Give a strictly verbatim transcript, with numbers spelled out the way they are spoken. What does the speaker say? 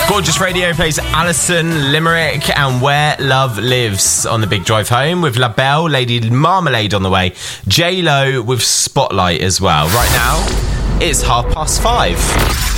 Gorgeous Radio plays Alison Limerick and Where Love Lives on the big drive home with La Belle, Lady Marmalade on the way. J-Lo with Spotlight as well. Right now, it's half past five.